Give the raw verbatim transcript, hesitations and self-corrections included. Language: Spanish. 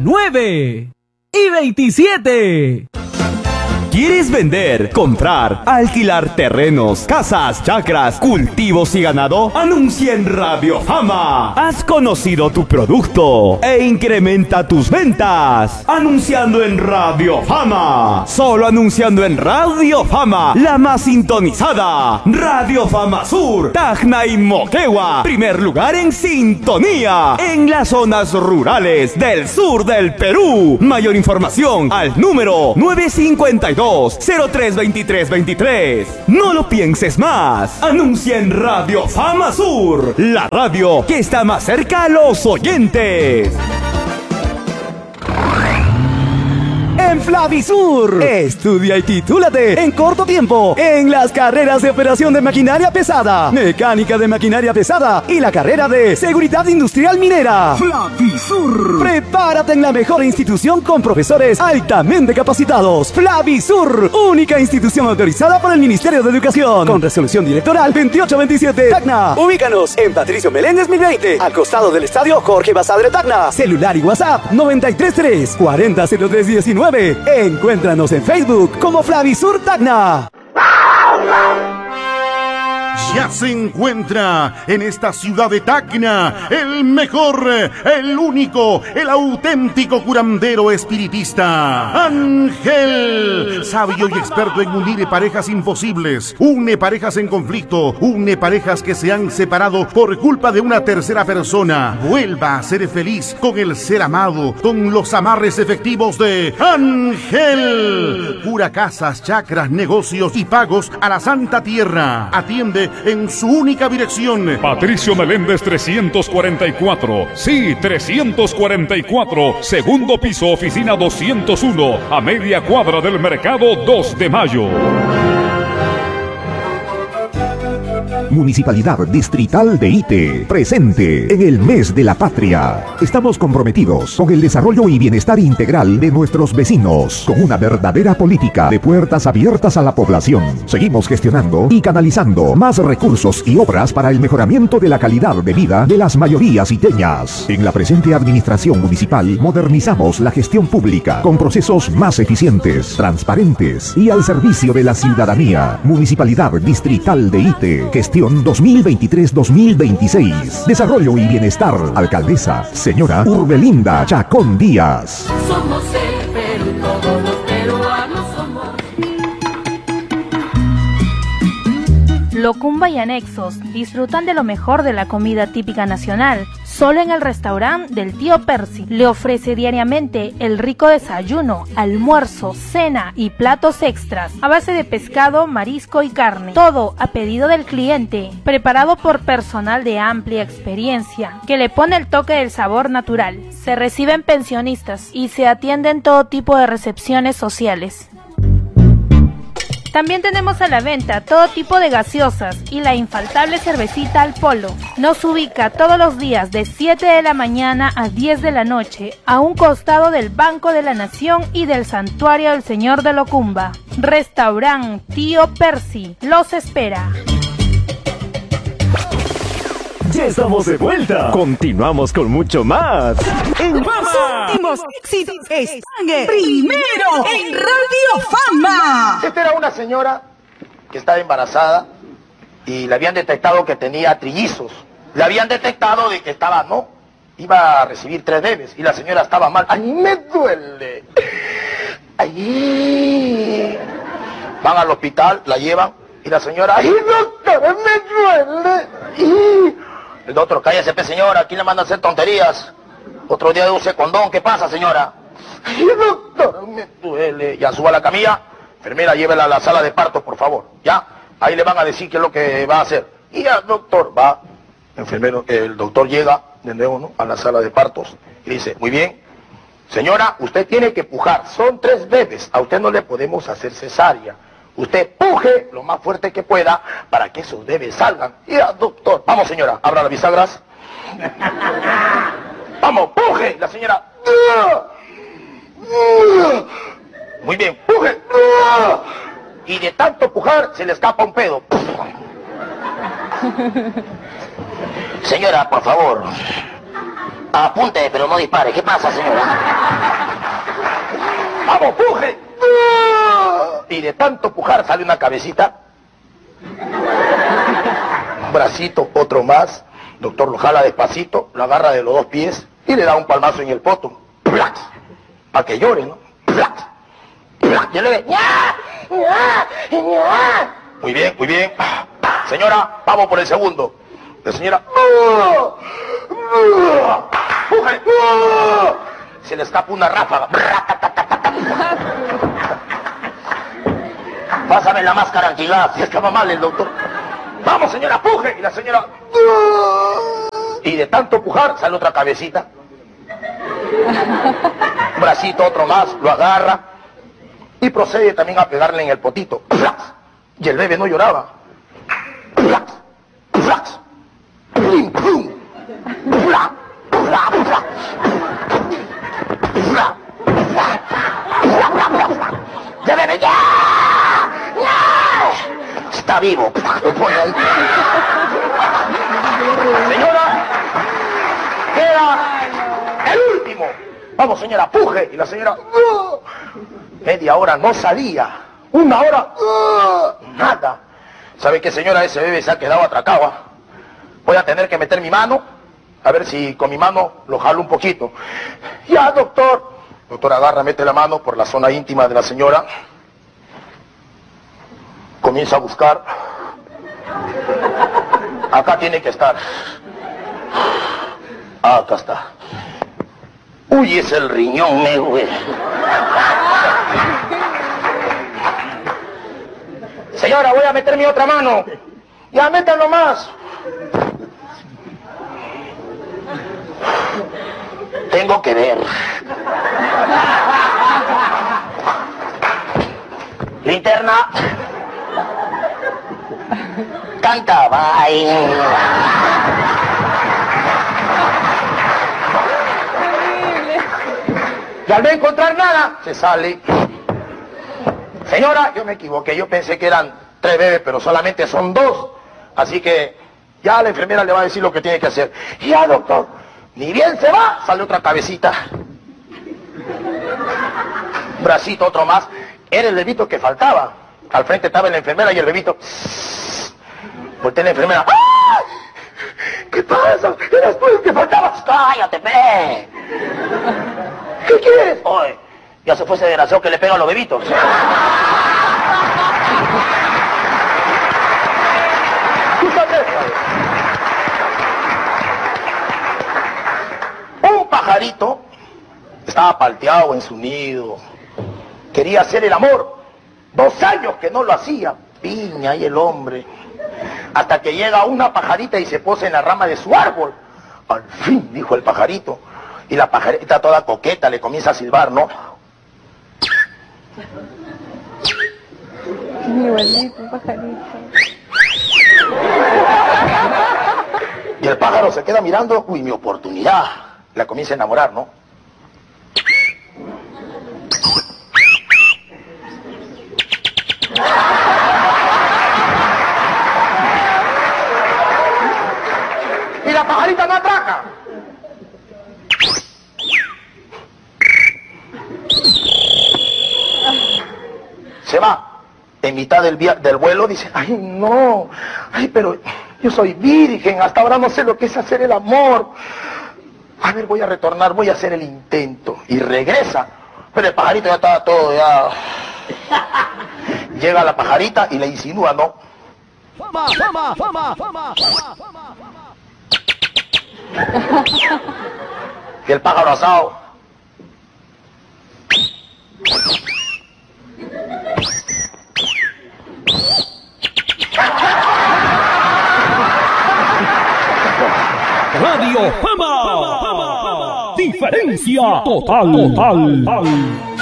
nueve y veintisiete. ¿Quieres vender, comprar, alquilar terrenos, casas, chacras, cultivos y ganado? Anuncia en Radio Fama. Has conocido tu producto e incrementa tus ventas. Anunciando en Radio Fama. Solo anunciando en Radio Fama, la más sintonizada. Radio Fama Sur, Tacna y Moquegua. Primer lugar en sintonía en las zonas rurales del sur del Perú. Mayor información al número nueve cinco dos, cero tres veintitrés veintitrés. No lo pienses más. Anuncia en Radio Fama Sur, la radio que está más cerca a los oyentes. En Flavisur, estudia y titúlate en corto tiempo en las carreras de operación de maquinaria pesada, mecánica de maquinaria pesada y la carrera de seguridad industrial minera. Flavisur. Prepárate en la mejor institución con profesores altamente capacitados. Flavisur, única institución autorizada por el Ministerio de Educación, con resolución directoral veintiocho veintisiete. Tacna. Ubícanos en Patricio Meléndez mil veinte, al costado del estadio Jorge Basadre Tacna. Celular y WhatsApp noventa y tres tres, cuarenta cero tres diecinueve. Encuéntranos en Facebook como Flavisur Tacna. Ya se encuentra en esta ciudad de Tacna el mejor, el único, el auténtico curandero espiritista, Ángel, sabio y experto en unir parejas imposibles, une parejas en conflicto, une parejas que se han separado por culpa de una tercera persona. Vuelva a ser feliz con el ser amado, con los amarres efectivos de Ángel. Cura casas, chacras, negocios y pagos a la Santa Tierra. Atiende en su única dirección. Patricio Meléndez trescientos cuarenta y cuatro. Sí, trescientos cuarenta y cuatro. Segundo piso, oficina doscientos uno. A media cuadra del mercado dos de mayo. Municipalidad Distrital de Ite, presente en el Mes de la Patria. Estamos comprometidos con el desarrollo y bienestar integral de nuestros vecinos, con una verdadera política de puertas abiertas a la población. Seguimos gestionando y canalizando más recursos y obras para el mejoramiento de la calidad de vida de las mayorías iteñas. En la presente administración municipal modernizamos la gestión pública con procesos más eficientes, transparentes y al servicio de la ciudadanía. Municipalidad Distrital de Ite, gestión dos mil veintitrés dos mil veintiséis. Desarrollo y bienestar. Alcaldesa, señora Urbelinda Chacón Díaz. Somos el Perú, todos los peruanos somos. Locumba y anexos disfrutan de lo mejor de la comida típica nacional, solo en el restaurante del tío Percy. Le ofrece diariamente el rico desayuno, almuerzo, cena y platos extras a base de pescado, marisco y carne. Todo a pedido del cliente, preparado por personal de amplia experiencia, que le pone el toque del sabor natural. Se reciben pensionistas y se atienden todo tipo de recepciones sociales. También tenemos a la venta todo tipo de gaseosas y la infaltable cervecita al polo. Nos ubica todos los días de siete de la mañana a diez de la noche, a un costado del Banco de la Nación y del Santuario del Señor de Locumba. Restaurante Tío Percy los espera. Ya estamos de vuelta. Continuamos con mucho más. En Fama. Los últimos éxitos están primero en Radio Fama. Esta era una señora que estaba embarazada y le habían detectado que tenía trillizos. Le habían detectado de que estaba, no, iba a recibir tres bebés y la señora estaba mal. ¡Ay, me duele! ¡Ay! Van al hospital, la llevan y la señora, ¡ay, doctora, me duele! ¡Ay! El doctor, cállese, pe, señora, aquí le manda a hacer tonterías. Otro día use condón, ¿qué pasa, señora? Ay, doctor, me duele. Ya suba a la camilla, enfermera, llévela a la sala de partos, por favor. Ya, ahí le van a decir qué es lo que va a hacer. Y ya, doctor, va, enfermero, el doctor llega de nuevo, ¿no?, a la sala de partos y dice, muy bien, señora, usted tiene que pujar, son tres bebés, a usted no le podemos hacer cesárea. Usted puje lo más fuerte que pueda para que esos bebés salgan. Ya, doctor. Vamos, señora, abra las bisagras. Vamos, puje. La señora. Muy bien, puje. Y de tanto pujar se le escapa un pedo. Señora, por favor, Apunte, pero no dispare. ¿Qué pasa, señora? ¡Vamos, puje! Y de tanto pujar sale una cabecita. Un bracito, otro más. Doctor lo jala despacito, lo agarra de los dos pies y le da un palmazo en el poto. ¡Plax! Para que llore, ¿no? ¡Plax! ¡Plax! Y le ve. ¡Ña! ¡Ña! ¡Ña! Muy bien, muy bien. Señora, vamos por el segundo. La señora... ¡Puje! Se le escapa una ráfaga. Pásame la máscara antigás, si estaba mal el doctor. Vamos, señora, puje. Y la señora... Y de tanto pujar sale otra cabecita. Un bracito, otro más, lo agarra. Y procede también a pegarle en el potito. Y el bebé no lloraba. ¡Ya bebé, ya! Está vivo. Señora, queda el último. Vamos, señora, puje. Y la señora... Media hora no salía. Una hora... Nada. ¿Sabe qué, señora? Ese bebé se ha quedado atracado. Voy a tener que meter mi mano. A ver si con mi mano lo jalo un poquito. Ya, doctor. Doctor agarra, mete la mano por la zona íntima de la señora. Comienza a buscar. Acá tiene que estar. Acá está. Uy, es el riñón, me güey. Señora, voy a meter mi otra mano. Ya, métanlo más. Tengo que ver. Linterna. Tanta vaina. Y al no encontrar nada, se sale. Señora, yo me equivoqué. Yo pensé que eran tres bebés, pero solamente son dos. Así que ya la enfermera le va a decir lo que tiene que hacer. Ya, doctor. Ni bien se va, sale otra cabecita. Un bracito, otro más. Era el bebito que faltaba. Al frente estaba la enfermera y el bebito... Voltea la enfermera. ¡Ah! ¿Qué pasa? Eras tú el que faltabas. ¡Cállate, pe! ¿Qué quieres? Oye, ya se fue ese desgraciado que le pega a los bebitos. Un pajarito estaba palteado en su nido. Quería hacer el amor. Dos años que no lo hacía. Piña y el hombre. Hasta que llega una pajarita y se posa en la rama de su árbol. Al fin, dijo el pajarito. Y la pajarita toda coqueta le comienza a silbar, ¿no? Igualito, pajarito. Y el pájaro se queda mirando. Uy, mi oportunidad. La comienza a enamorar, ¿no? Y la pajarita no atraca. Se va. En mitad del, via del vuelo dice, ay no, ay pero yo soy virgen, hasta ahora no sé lo que es hacer el amor. A ver, voy a retornar, voy a hacer el intento. Y regresa. Pero el pajarito ya estaba todo, ya... Llega la pajarita y le insinúa, ¿no? Fama, fama, fama, fama, fama, fama. Y el pájaro asado. Radio Fama. Fama, Fama. Diferencia total. total.